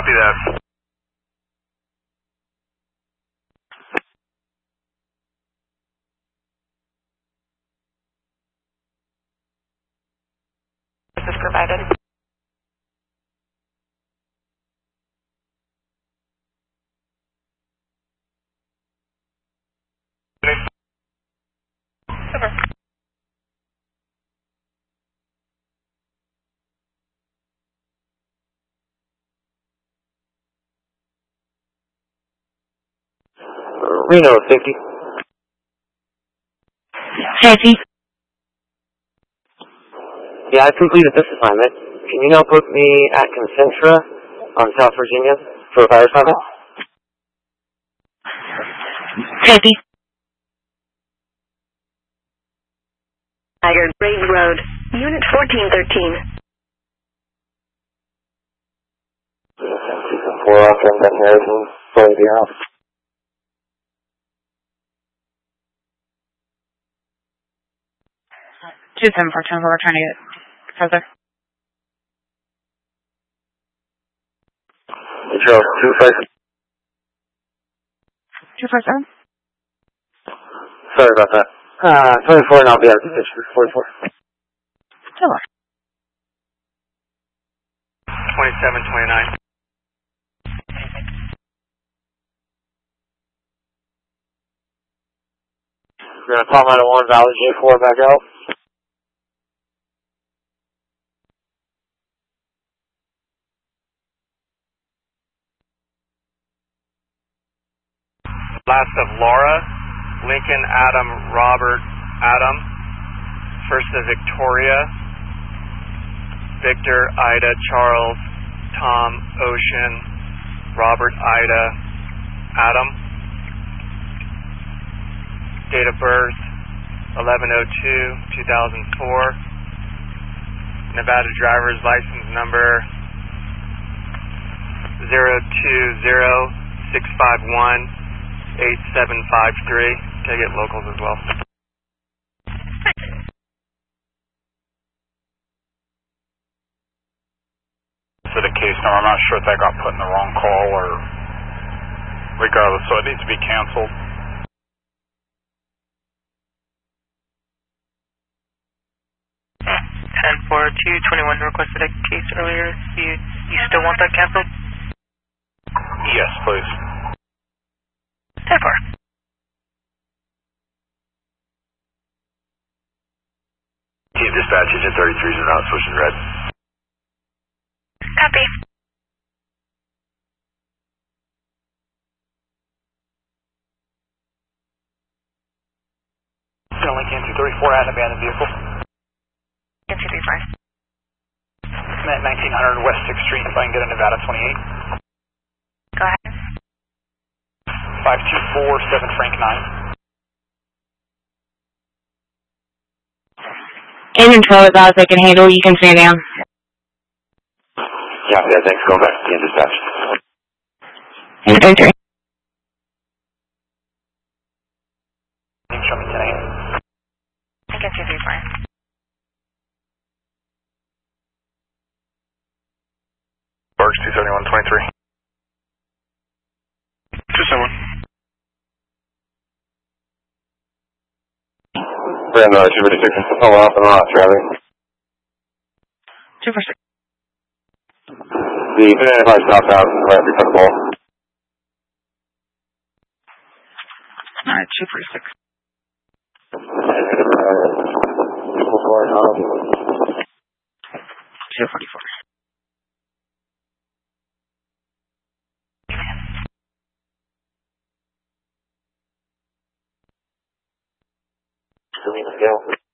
Copy that. This is provided. Over. Reno, safety. Safety. Yeah, I've completed this assignment. Can you now put me at Concentra on South Virginia for a fire assignment? Safety. Tiger Range Road, Unit 1413. 4 off and then Harrison, fully be off. Two 714, we're trying to get further. Charles, 257. 247? Sorry about that. 24 and I'll be out of the picture. 44. Still. 2729. We're going to call 901, Valley J4 back out. Last of Laura, Lincoln, Adam, Robert, Adam. First of Victoria, Victor, Ida, Charles, Tom, Ocean, Robert, Ida, Adam. Date of birth, 11/02/2004. Nevada driver's license number 020-651-8753. Can I get locals as well? For the case number, I'm not sure if that got put in the wrong call or regardless, so it needs to be canceled. 10-4-2-21 requested a case earlier. You still want that canceled? Yes, please. 10-4. Team dispatch, engine 33s are not switching red. Copy. Lincoln 234 at an abandoned vehicle. 235. I'm at 1900 West 6th Street, if I can get a Nevada 28. Go ahead. 5247 Frank 9. Engine 12 is out, they can handle, you can stay down. Yeah, thanks. Going back to team dispatch. Engine 3. Show me 10 a.m. Lincoln 235. Barks 271-23. 271. Brand 246, pull off and off, Charlie. 246. The banana car stopped out right before the ball. Alright, 246. 244. Let's go.